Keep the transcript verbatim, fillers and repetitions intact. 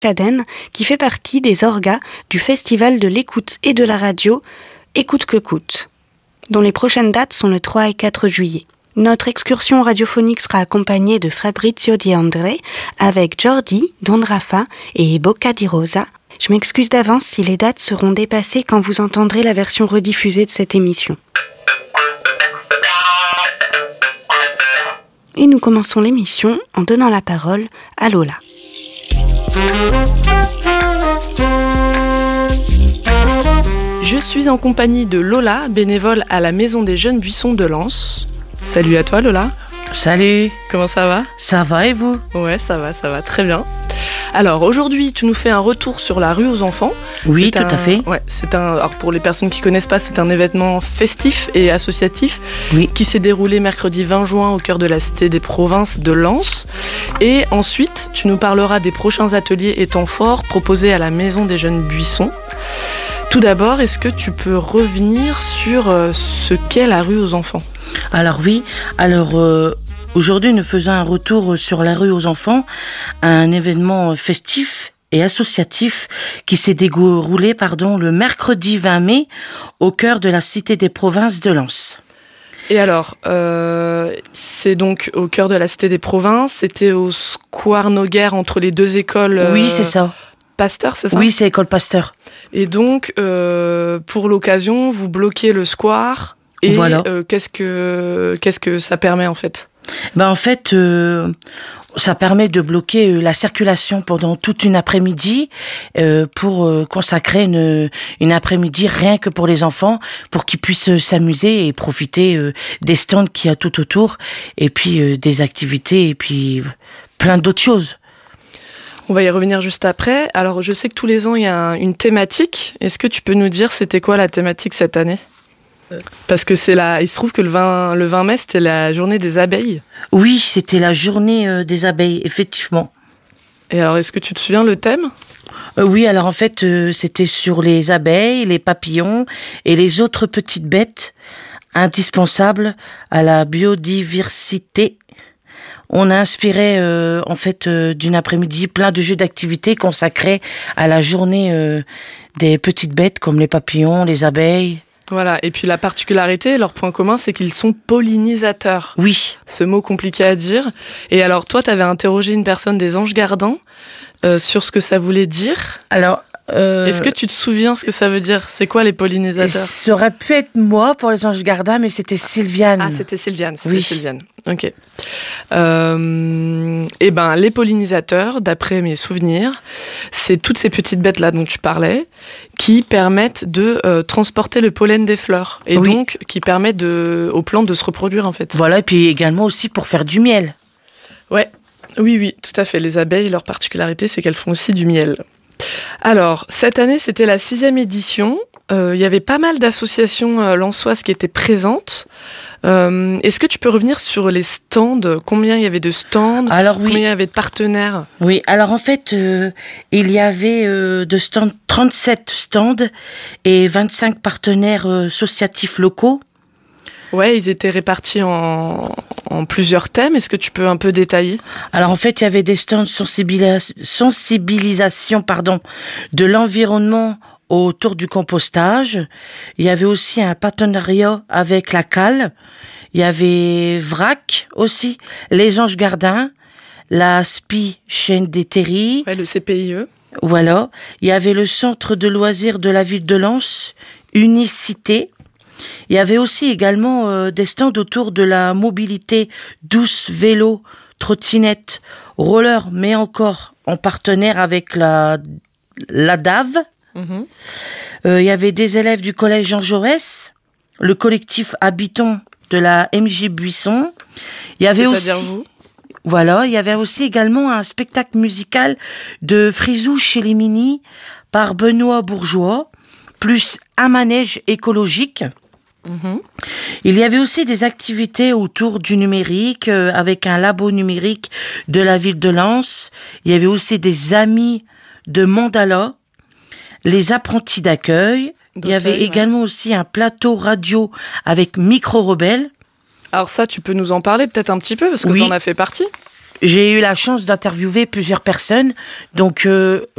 Chaden, qui fait partie des orgas du Festival de l'écoute et de la radio Écoute que coûte, dont les prochaines dates sont le trois et quatre juillet. Notre excursion radiophonique sera accompagnée de Fabrizio Di André avec Jordi, Don Rafa et Bocca di Rosa. Je m'excuse d'avance si les dates seront dépassées quand vous entendrez la version rediffusée de cette émission. Et nous commençons l'émission en donnant la parole à Lola. Je suis en compagnie de Lola, bénévole à la Maison des Jeunes Buissons de Lens. Salut à toi Lola. Salut. Comment ça va ? Ça va et vous ? Ouais, ça va, ça va, très bien. Alors aujourd'hui, tu nous fais un retour sur la rue aux enfants. Oui, c'est tout un, à fait. Ouais, c'est un. Alors pour les personnes qui connaissent pas, c'est un événement festif et associatif oui. qui s'est déroulé mercredi vingt juin au cœur de la Cité des Provinces de Lens. Et ensuite, tu nous parleras des prochains ateliers et temps forts proposés à la Maison des Jeunes Buissons. Tout d'abord, est-ce que tu peux revenir sur ce qu'est la rue aux enfants ? Alors oui, alors euh, aujourd'hui nous faisons un retour sur la rue aux enfants, un événement festif et associatif qui s'est déroulé pardon, le mercredi vingt mai au cœur de la Cité des Provinces de Lens. Et alors, euh, c'est donc au cœur de la Cité des Provinces, c'était au Square Noguer entre les deux écoles. Euh, oui, c'est ça. Pasteur, c'est ça ? Oui, c'est l'école Pasteur. Et donc, euh, pour l'occasion, vous bloquez le square. Et voilà. euh, qu'est-ce que qu'est-ce que ça permet en fait ? Ben en fait, euh, ça permet de bloquer la circulation pendant toute une après-midi euh, pour euh, consacrer une, une après-midi rien que pour les enfants, pour qu'ils puissent s'amuser et profiter euh, des stands qu'il y a tout autour, et puis euh, des activités, et puis plein d'autres choses. On va y revenir juste après. Alors, je sais que tous les ans, il y a une thématique. Est-ce que tu peux nous dire c'était quoi la thématique cette année ? Parce que c'est la, il se trouve que le vingt, le vingt mai, c'était la journée des abeilles. Oui, c'était la journée euh, des abeilles, effectivement. Et alors, est-ce que tu te souviens le thème ? euh, Oui, alors en fait, euh, c'était sur les abeilles, les papillons et les autres petites bêtes indispensables à la biodiversité. On a inspiré euh, en fait euh, d'une après-midi plein de jeux d'activités consacrés à la journée euh, des petites bêtes comme les papillons, les abeilles. Voilà, et puis la particularité, leur point commun, c'est qu'ils sont pollinisateurs. Oui. Ce mot compliqué à dire. Et alors, toi, tu avais interrogé une personne des Anges Gardins euh, sur ce que ça voulait dire. Alors, euh... est-ce que tu te souviens ce que ça veut dire ? C'est quoi les pollinisateurs ? Ça aurait pu être moi pour les Anges Gardins, mais c'était Sylviane. Ah, c'était Sylviane, c'était oui. Sylviane. Ok. Euh, et ben, les pollinisateurs, d'après mes souvenirs, c'est toutes ces petites bêtes-là dont tu parlais, qui permettent de euh, transporter le pollen des fleurs. Et oui. donc, qui permettent de, aux plantes de se reproduire, en fait. Voilà, et puis également aussi pour faire du miel. Ouais. Oui, oui, tout à fait. Les abeilles, leur particularité, c'est qu'elles font aussi du miel. Alors, cette année, c'était la sixième édition. Euh, il y avait pas mal d'associations euh, lensoises qui étaient présentes. Euh, est-ce que tu peux revenir sur les stands ? Combien il y avait de stands ? Alors, oui. Combien il y avait de partenaires ? Oui, alors en fait, euh, il y avait euh, de stands, trente-sept stands et vingt-cinq partenaires euh, associatifs locaux. Ouais, ils étaient répartis en, en plusieurs thèmes. Est-ce que tu peux un peu détailler ? Alors en fait, il y avait des stands sensibilis- sensibilisation pardon, de l'environnement autour du compostage. Il y avait aussi un partenariat avec la Cale. Il y avait VRAC aussi, les Anges Gardins, la S P I Chaîne des Terries. Ouais, le C P I E. Voilà. Il y avait le centre de loisirs de la ville de Lens, Unicité. Il y avait aussi également euh, des stands autour de la mobilité douce, vélo, trottinette, roller, mais encore en partenaire avec la, la D A V. Mm-hmm. Euh, il y avait des élèves du collège Jean Jaurès, le collectif Habitons de la M J Buisson. Il y avait C'est-à-dire aussi, vous ? Voilà, il y avait aussi également un spectacle musical de Frisou chez les Mini par Benoît Bourgeois, plus un manège écologique. Mmh. Il y avait aussi des activités autour du numérique euh, avec un labo numérique de la ville de Lens. Il y avait aussi des amis de Mandala, les apprentis d'accueil. Il y avait ouais. également aussi un plateau radio avec Micro Rebelle. Alors ça, tu peux nous en parler peut-être un petit peu parce que oui. tu en as fait partie. J'ai eu la chance d'interviewer plusieurs personnes. Donc, euh,